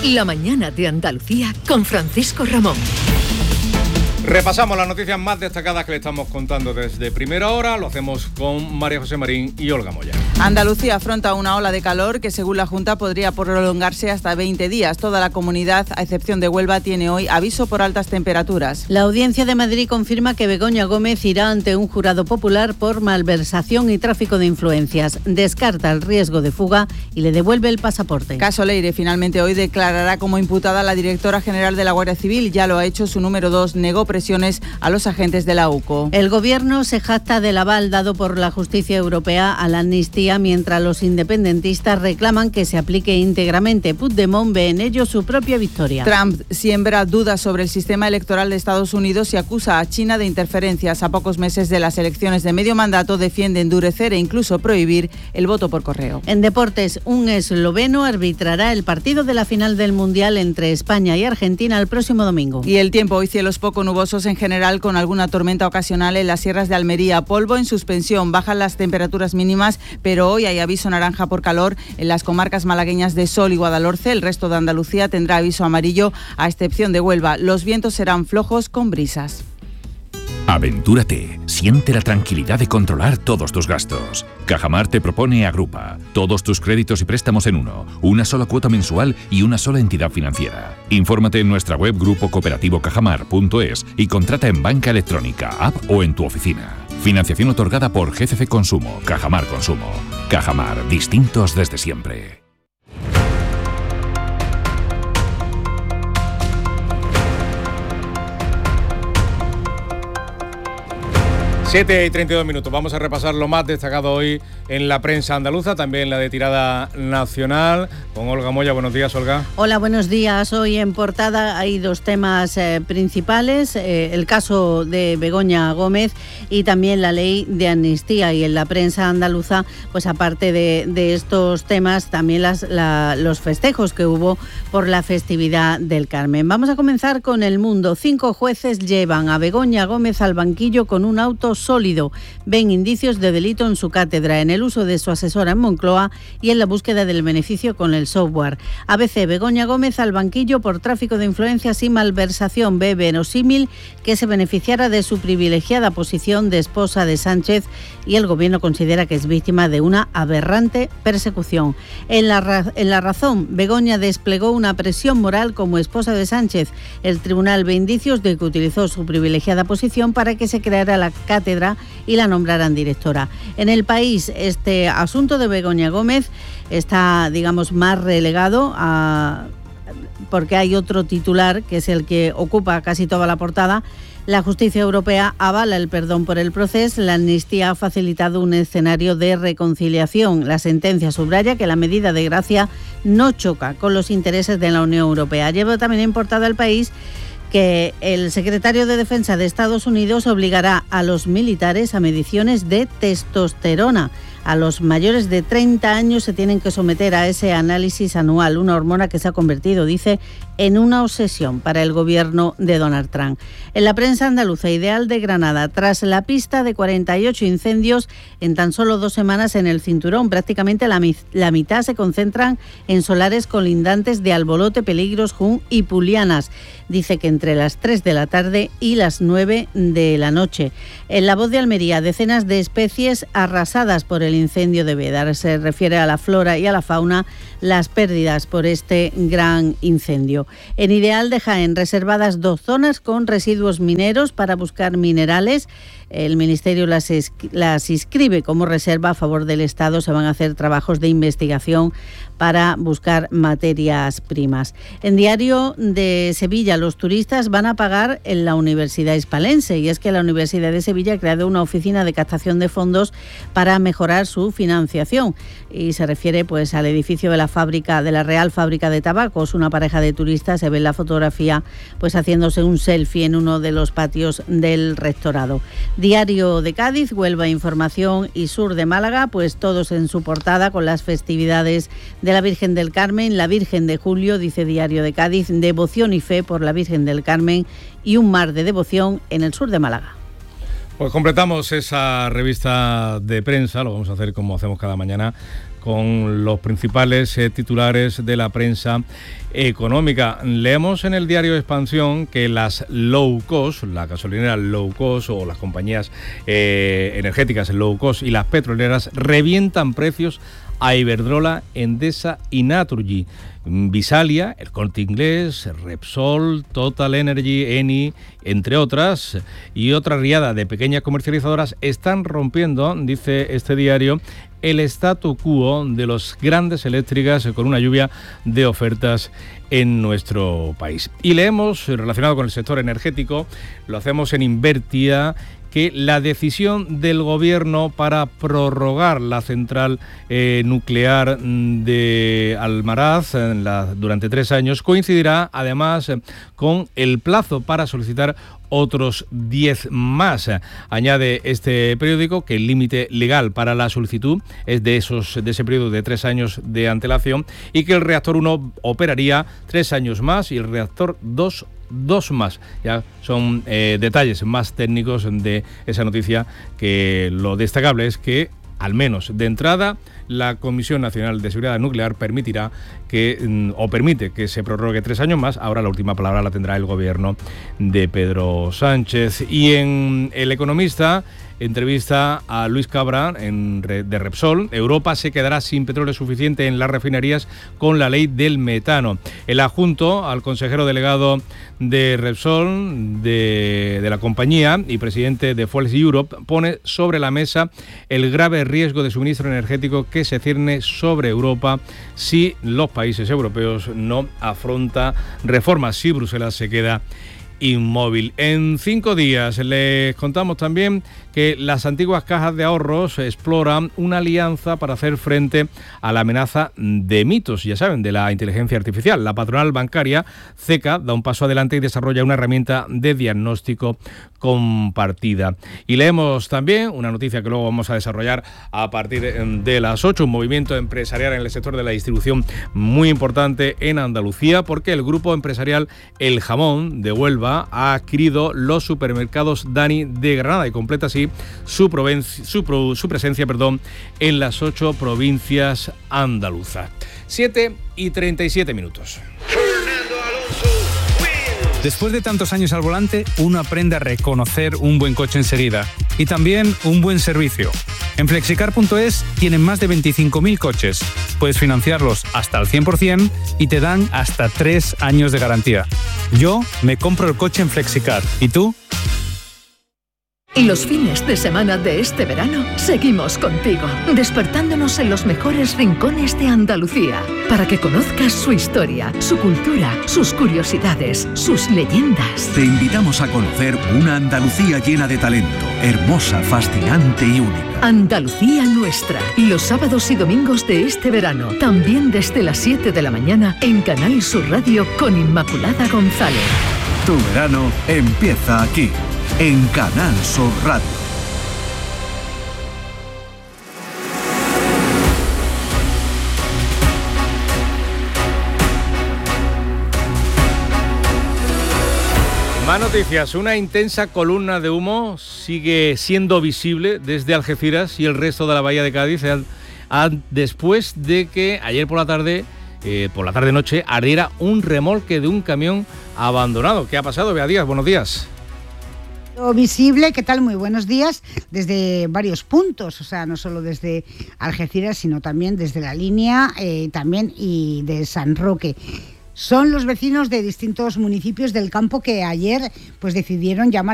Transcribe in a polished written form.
La mañana de Andalucía con Francisco Ramón. Repasamos las noticias más destacadas que le estamos contando desde primera hora. Lo hacemos con María José Marín y Olga Moya. Andalucía afronta una ola de calor que, según la Junta, podría prolongarse hasta 20 días. Toda la comunidad, a excepción de Huelva, tiene hoy aviso por altas temperaturas. La Audiencia de Madrid confirma que Begoña Gómez irá ante un jurado popular por malversación y tráfico de influencias. Descarta el riesgo de fuga y le devuelve el pasaporte. Caso Leire finalmente hoy declarará como imputada a la directora general de la Guardia Civil. Ya lo ha hecho su número 2, negó presiones a los agentes de la UCO. El Gobierno se jacta del aval dado por la justicia europea a la amnistía, mientras los independentistas reclaman que se aplique íntegramente. Puigdemont ve en ello su propia victoria. Trump siembra dudas sobre el sistema electoral de Estados Unidos y acusa a China de interferencias. A pocos meses de las elecciones de medio mandato defiende endurecer e incluso prohibir el voto por correo. En deportes, un esloveno arbitrará el partido de la final del Mundial entre España y Argentina el próximo domingo. Y el tiempo, hoy cielos poco nubosos en general, con alguna tormenta ocasional en las sierras de Almería. Polvo en suspensión, bajan las temperaturas mínimas, pero hoy hay aviso naranja por calor en las comarcas malagueñas de Sol y Guadalhorce. El resto de Andalucía tendrá aviso amarillo, a excepción de Huelva. Los vientos serán flojos con brisas. Aventúrate, siente la tranquilidad de controlar todos tus gastos. Cajamar te propone Agrupa, todos tus créditos y préstamos en uno, una sola cuota mensual y una sola entidad financiera. Infórmate en nuestra web grupocooperativo-cajamar.es y contrata en banca electrónica, app o en tu oficina. Financiación otorgada por GCC Consumo, Cajamar Consumo. Cajamar, distintos desde siempre. 7:32. Vamos a repasar lo más destacado hoy en la prensa andaluza, también la de tirada nacional, con Olga Moya. Buenos días, Olga. Hola, buenos días. Hoy en portada hay dos temas principales, el caso de Begoña Gómez y también la ley de amnistía. Y en la prensa andaluza, pues aparte de estos temas, también los festejos que hubo por la festividad del Carmen. Vamos a comenzar con El Mundo. 5 jueces llevan a Begoña Gómez al banquillo con un auto sólido. Ven indicios de delito en su cátedra, en el uso de su asesora en Moncloa y en la búsqueda del beneficio con el software. ABC, Begoña Gómez al banquillo por tráfico de influencias y malversación. Ve verosímil que se beneficiara de su privilegiada posición de esposa de Sánchez y el Gobierno considera que es víctima de una aberrante persecución. En la Razón, Begoña desplegó una presión moral como esposa de Sánchez. El tribunal ve indicios de que utilizó su privilegiada posición para que se creara la cátedra y la nombraran directora. En El País, este asunto de Begoña Gómez está, digamos, más relegado porque hay otro titular que es el que ocupa casi toda la portada. La justicia europea avala el perdón por el proceso. La amnistía ha facilitado un escenario de reconciliación. La sentencia subraya que la medida de gracia no choca con los intereses de la Unión Europea. Lleva también en portada El País que el secretario de Defensa de Estados Unidos obligará a los militares a mediciones de testosterona. A los mayores de 30 años se tienen que someter a ese análisis anual, una hormona que se ha convertido, dice, en una obsesión para el gobierno de Donald Trump. En la prensa andaluza, Ideal de Granada, tras la pista de 48 incendios en tan solo 2 semanas en el cinturón, prácticamente la mitad se concentran en solares colindantes de Albolote, Peligros, Jun y Pulianas. Dice que entre las 3 de la tarde y las 9 de la noche. En La Voz de Almería, decenas de especies arrasadas por el incendio de Bédar. Se refiere a la flora y a la fauna, las pérdidas por este gran incendio. En Ideal de Jaén, reservadas 2 zonas con residuos mineros para buscar minerales. El Ministerio las inscribe como reserva a favor del Estado. Se van a hacer trabajos de investigación para buscar materias primas. En Diario de Sevilla, los turistas van a pagar en la Universidad Hispalense, y es que la Universidad de Sevilla ha creado una oficina de captación de fondos para mejorar su financiación, y se refiere pues al edificio de la Real Fábrica de Tabacos. Una pareja de turistas se ve en la fotografía pues haciéndose un selfie en uno de los patios del rectorado. Diario de Cádiz, Huelva Información y Sur de Málaga, pues todos en su portada con las festividades de la Virgen del Carmen, la Virgen de Julio, dice Diario de Cádiz, devoción y fe por la Virgen del Carmen y un mar de devoción en el sur de Málaga. Pues completamos esa revista de prensa, lo vamos a hacer como hacemos cada mañana, con los principales titulares de la prensa económica. Leemos en el diario Expansión que las low cost, la gasolinera low cost o las compañías energéticas low cost y las petroleras revientan precios a Iberdrola, Endesa y Naturgy. Visalia, El Corte Inglés, Repsol, Total Energy, Eni, entre otras, y otra riada de pequeñas comercializadoras están rompiendo, dice este diario, el statu quo de las grandes eléctricas con una lluvia de ofertas en nuestro país. Y leemos, relacionado con el sector energético, lo hacemos en Invertia, que la decisión del Gobierno para prorrogar la central nuclear de Almaraz durante 3 años coincidirá además con el plazo para solicitar otros 10 más. Añade este periódico que el límite legal para la solicitud es de ese periodo de 3 años de antelación y que el reactor 1 operaría 3 años más y el reactor 2 más. Ya son detalles más técnicos de esa noticia, que lo destacable es que, al menos de entrada, la Comisión Nacional de Seguridad Nuclear permite que se prorrogue 3 años más. Ahora la última palabra la tendrá el gobierno de Pedro Sánchez. Y en El Economista, entrevista a Luis Cabra de Repsol. Europa se quedará sin petróleo suficiente en las refinerías con la ley del metano. El adjunto al consejero delegado de Repsol, de la compañía y presidente de Fuels Europe, pone sobre la mesa el grave riesgo de suministro energético que se cierne sobre Europa si los países europeos no afrontan reformas, si Bruselas se queda inmóvil. En 5 días les contamos también que las antiguas cajas de ahorros exploran una alianza para hacer frente a la amenaza de mitos, ya saben, de la inteligencia artificial. La patronal bancaria CECA da un paso adelante y desarrolla una herramienta de diagnóstico compartida. Y leemos también una noticia que luego vamos a desarrollar a partir de las 8, un movimiento empresarial en el sector de la distribución muy importante en Andalucía, porque el grupo empresarial El Jamón de Huelva ha adquirido los supermercados Dani de Granada y completa así su presencia en las 8 provincias andaluzas. 7:37 minutos. Después de tantos años al volante, uno aprende a reconocer un buen coche enseguida y también un buen servicio. En Flexicar.es tienen más de 25.000 coches. Puedes financiarlos hasta el 100% y te dan hasta 3 años de garantía. Yo me compro el coche en Flexicar. ¿Y tú? Los fines de semana de este verano seguimos contigo, despertándonos en los mejores rincones de Andalucía, para que conozcas su historia, su cultura, sus curiosidades, sus leyendas. Te invitamos a conocer una Andalucía llena de talento, hermosa, fascinante y única. Andalucía nuestra, los sábados y domingos de este verano, también desde las 7 de la mañana en Canal Sur Radio con Inmaculada González. Tu verano empieza aquí, en Canal Sur Radio. Más noticias. Una intensa columna de humo sigue siendo visible desde Algeciras y el resto de la bahía de Cádiz después de que ayer por la tarde-noche, ardiera un remolque de un camión abandonado. ¿Qué ha pasado, Bea Díaz? Buenos días. Visible, ¿qué tal? Muy buenos días, desde varios puntos, o sea, no solo desde Algeciras, sino también desde la línea también y de San Roque. Son los vecinos de distintos municipios del campo que ayer pues decidieron llamar